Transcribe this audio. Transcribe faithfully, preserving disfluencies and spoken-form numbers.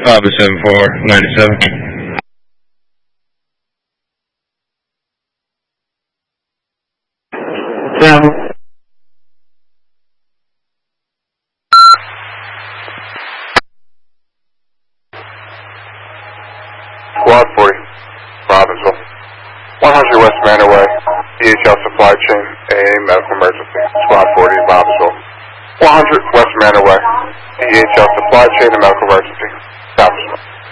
five seven four ninety-seven. Seven. Squad forty, Robbinsville. one hundred West Manor Way, D H L Supply Chain, A A Medical Emergency. Squad forty, Robbinsville. one hundred West Manor Way, D H L Supply Chain and Medical Emergency. Robbinsville.